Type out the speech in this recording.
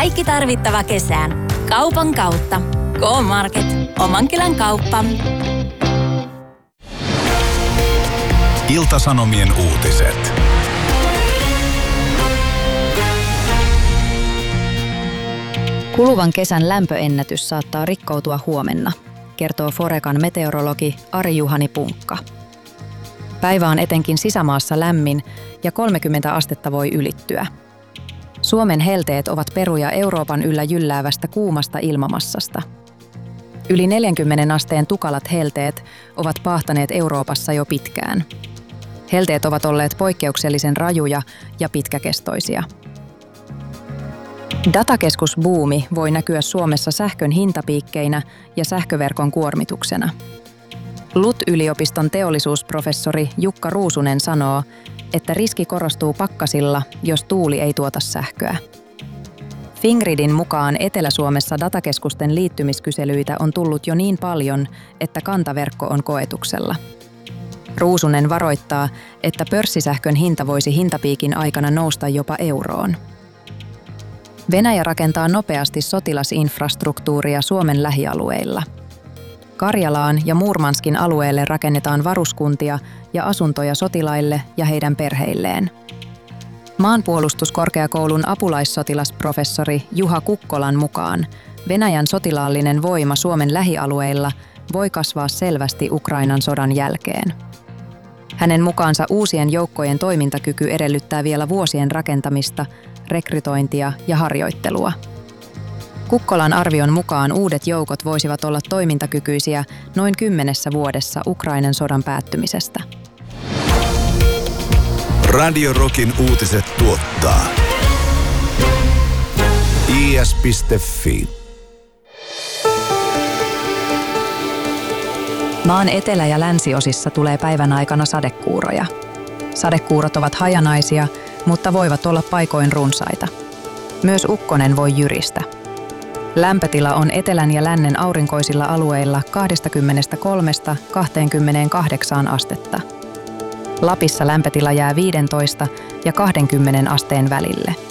Kaikki tarvittava kesään. Kaupan kautta. K-Market. Oman kylän kauppa. Ilta-Sanomien uutiset. Kuluvan kesän lämpöennätys saattaa rikkoutua huomenna, kertoo Forecan meteorologi Ari-Juhani Punkka. Päivä on etenkin sisämaassa lämmin ja 30 astetta voi ylittyä. Suomen helteet ovat peruja Euroopan yllä jylläävästä kuumasta ilmamassasta. Yli 40 asteen tukalat helteet ovat paahtaneet Euroopassa jo pitkään. Helteet ovat olleet poikkeuksellisen rajuja ja pitkäkestoisia. Datakeskusbuumi voi näkyä Suomessa sähkön hintapiikkeinä ja sähköverkon kuormituksena. LUT-yliopiston teollisuusprofessori Jukka Ruusunen sanoo, että riski korostuu pakkasilla, jos tuuli ei tuota sähköä. Fingridin mukaan Etelä-Suomessa datakeskusten liittymiskyselyitä on tullut jo niin paljon, että kantaverkko on koetuksella. Ruusunen varoittaa, että pörssisähkön hinta voisi hintapiikin aikana nousta jopa euroon. Venäjä rakentaa nopeasti sotilasinfrastruktuuria Suomen lähialueilla. Karjalaan ja Murmanskin alueelle rakennetaan varuskuntia ja asuntoja sotilaille ja heidän perheilleen. Maanpuolustuskorkeakoulun apulaissotilasprofessori Juha Kukkolan mukaan Venäjän sotilaallinen voima Suomen lähialueilla voi kasvaa selvästi Ukrainan sodan jälkeen. Hänen mukaansa uusien joukkojen toimintakyky edellyttää vielä vuosien rakentamista, rekrytointia ja harjoittelua. Kukkolan arvion mukaan uudet joukot voisivat olla toimintakykyisiä noin 10 vuodessa Ukrainan sodan päättymisestä. Radio Rockin uutiset tuottaa is.fi. Maan etelä- ja länsiosissa tulee päivän aikana sadekuuroja. Sadekuurot ovat hajanaisia, mutta voivat olla paikoin runsaita. Myös ukkonen voi jyristä. Lämpötila on etelän ja lännen aurinkoisilla alueilla 23–28 astetta. Lapissa lämpötila jää 15 ja 20 asteen välille.